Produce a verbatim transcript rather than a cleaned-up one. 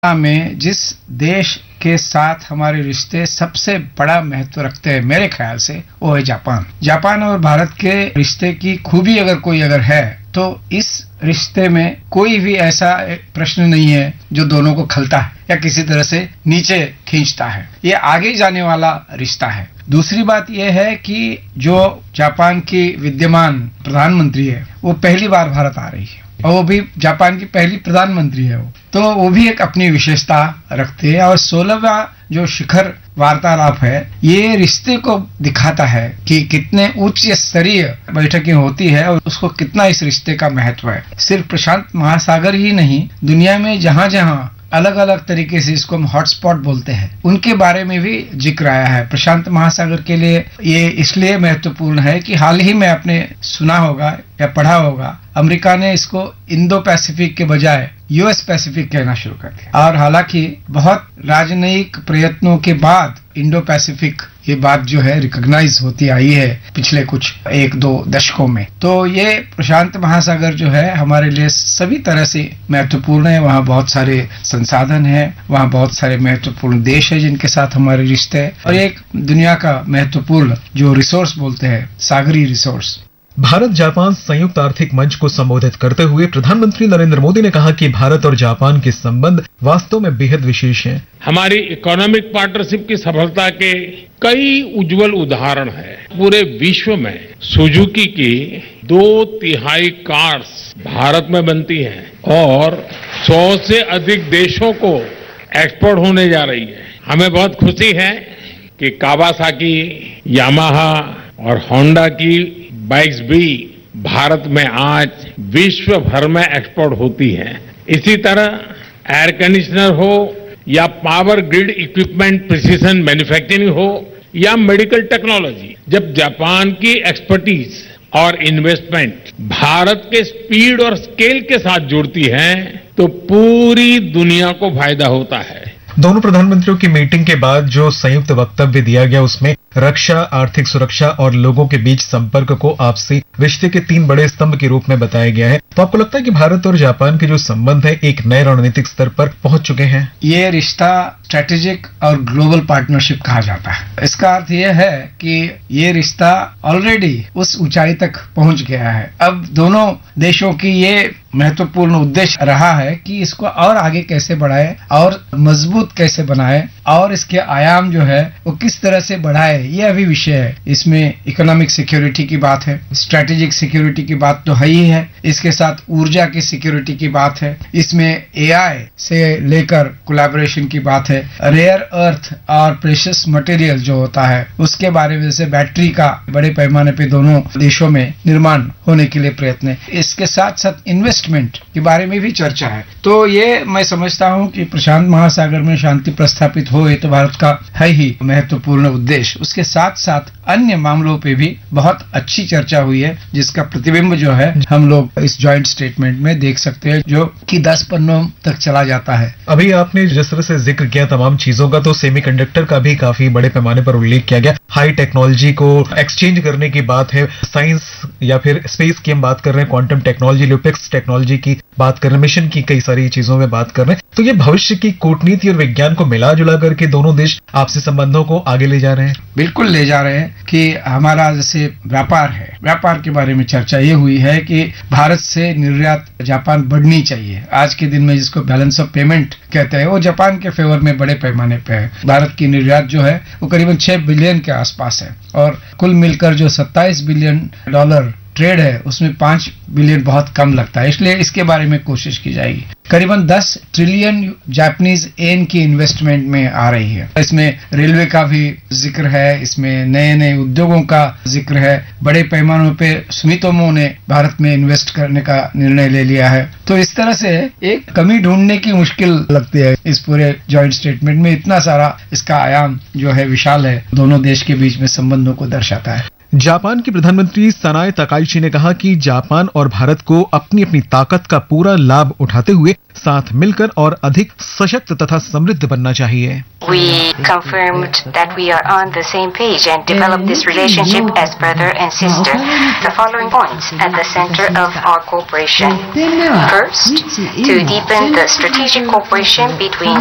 में जिस देश के साथ हमारे रिश्ते सबसे बड़ा महत्व रखते हैं मेरे ख्याल से वो है जापान। जापान और भारत के रिश्ते की खूबी अगर कोई अगर है तो इस रिश्ते में कोई भी ऐसा प्रश्न नहीं है जो दोनों को खलता है या किसी तरह से नीचे खींचता है। ये आगे जाने वाला रिश्ता है। दूसरी बात यह है कि जो जापान की विद्यमान प्रधानमंत्री है वो पहली बार भारत आ रही है और वो भी जापान की पहली प्रधानमंत्री है, वो तो वो भी एक अपनी विशेषता रखते हैं। और सोलहवां जो शिखर वार्तालाप है ये रिश्ते को दिखाता है कि कितने उच्च स्तरीय बैठकें होती है और उसको कितना इस रिश्ते का महत्व है। सिर्फ प्रशांत महासागर ही नहीं, दुनिया में जहां जहां अलग अलग तरीके से इसको हम हॉटस्पॉट बोलते हैं उनके बारे में भी जिक्र आया है। प्रशांत महासागर के लिए ये इसलिए महत्वपूर्ण है कि हाल ही में आपने सुना होगा या पढ़ा होगा, अमेरिका ने इसको इंडो पैसिफिक के बजाय यूएस पैसिफिक कहना शुरू कर दिया। और हालांकि बहुत राजनयिक प्रयत्नों के बाद इंडो पैसिफिक ये बात जो है रिकॉग्नाइज होती आई है पिछले कुछ एक दो दशकों में। तो ये प्रशांत महासागर जो है हमारे लिए सभी तरह से महत्वपूर्ण है। वहाँ बहुत सारे संसाधन हैं, वहाँ बहुत सारे महत्वपूर्ण देश है जिनके साथ हमारे रिश्ते हैं और एक दुनिया का महत्वपूर्ण जो रिसोर्स बोलते हैं सागरी रिसोर्स। भारत जापान संयुक्त आर्थिक मंच को संबोधित करते हुए प्रधानमंत्री नरेंद्र मोदी ने कहा कि भारत और जापान के संबंध वास्तव में बेहद विशेष हैं। हमारी इकोनॉमिक पार्टनरशिप की सफलता के कई उज्जवल उदाहरण हैं। पूरे विश्व में सुजुकी की दो तिहाई कार्स भारत में बनती हैं और सौ से अधिक देशों को एक्सपोर्ट होने जा रही है। हमें बहुत खुशी है कि कावासाकी, यामाहा और होंडा की बाइक्स भी भारत में आज विश्व भर में एक्सपोर्ट होती है। इसी तरह एयर कंडीशनर हो या power grid equipment precision manufacturing हो या मेडिकल टेक्नोलॉजी, जब जापान की एक्सपर्टीज और इन्वेस्टमेंट भारत के स्पीड और स्केल के साथ जुड़ती है तो पूरी दुनिया को फायदा होता है। दोनों प्रधानमंत्रियों की मीटिंग के बाद जो संयुक्त वक्तव्य दिया गया उसमें रक्षा, आर्थिक सुरक्षा और लोगों के बीच संपर्क को आपसी रिश्ते के तीन बड़े स्तंभ के रूप में बताया गया है। तो आपको लगता है कि भारत और जापान के जो संबंध है एक नए रणनीतिक स्तर पर पहुंच चुके हैं? ये रिश्ता स्ट्रेटेजिक और ग्लोबल पार्टनरशिप कहा जाता है। इसका अर्थ यह है कि ये रिश्ता ऑलरेडी उस ऊंचाई तक पहुंच गया है। अब दोनों देशों की ये महत्वपूर्ण उद्देश्य रहा है कि इसको और आगे कैसे बढ़ाए और मजबूत कैसे बनाए और इसके आयाम जो है वो किस तरह से बढ़ाए, ये अभी विषय है। इसमें इकोनॉमिक सिक्योरिटी की बात है, स्ट्रेटेजिक सिक्योरिटी की बात तो है ही है, इसके साथ ऊर्जा की सिक्योरिटी की बात है, इसमें एआई से लेकर कोलैबोरेशन की बात है, रेयर अर्थ और प्रेशियस मटेरियल जो होता है उसके बारे में, जैसे बैटरी का बड़े पैमाने पे दोनों देशों में निर्माण होने के लिए प्रयत्न है। इसके साथ साथ इन्वेस्टमेंट के बारे में भी चर्चा है। तो ये मैं समझता हूँ कि प्रशांत महासागर में शांति प्रस्थापित हो ये तो भारत का है ही महत्वपूर्ण उद्देश्य। उसके साथ साथ अन्य मामलों पे भी बहुत अच्छी चर्चा हुई है जिसका प्रतिबिंब जो है हम लोग इस जॉइंट स्टेटमेंट में देख सकते हैं जो कि दस पन्नों तक चला जाता है। अभी आपने जिस तरह से जिक्र किया तमाम चीजों का, तो सेमीकंडक्टर का भी काफी बड़े पैमाने पर उल्लेख किया गया। हाई टेक्नोलॉजी को एक्सचेंज करने की बात है, साइंस या फिर स्पेस की हम बात कर रहे हैं, क्वांटम टेक्नोलॉजी, ल्यूपिक्स टेक्नोलॉजी की बात कर रहे हैं, मिशन की कई सारी चीजों में बात कर रहे हैं। तो ये भविष्य की कूटनीति और विज्ञान को मिला जुला करके दोनों देश आपसी संबंधों को आगे ले जा रहे हैं। बिल्कुल ले जा रहे हैं कि हमारा जैसे व्यापार है, व्यापार के बारे में चर्चा ये हुई है कि भारत से निर्यात जापान बढ़नी चाहिए। आज के दिन में जिसको बैलेंस ऑफ पेमेंट कहते हैं वो जापान के फेवर में बड़े पैमाने पे है। भारत की निर्यात जो है वो करीबन छह बिलियन के आसपास है और कुल मिलकर जो सत्ताईस बिलियन डॉलर ट्रेड है उसमें पांच बिलियन बहुत कम लगता है, इसलिए इसके बारे में कोशिश की जाएगी। करीबन दस ट्रिलियन जापानीज येन की इन्वेस्टमेंट में आ रही है। इसमें रेलवे का भी जिक्र है, इसमें नए नए उद्योगों का जिक्र है। बड़े पैमानों पे सुमितोमो ने भारत में इन्वेस्ट करने का निर्णय ले लिया है। तो इस तरह से एक कमी ढूंढने की मुश्किल लगती है इस पूरे जॉइंट स्टेटमेंट में। इतना सारा इसका आयाम जो है विशाल है, दोनों देश के बीच में संबंधों को दर्शाता है। जापान की प्रधानमंत्री सनाए तकाइची ने कहा कि जापान और भारत को अपनी अपनी ताकत का पूरा लाभ उठाते हुए साथ मिलकर और अधिक सशक्त तथा समृद्ध बनना चाहिए। We confirmed that we are on the same page and develop this relationship as brother and sister. The following points at the center of our cooperation. First, to deepen the strategic cooperation between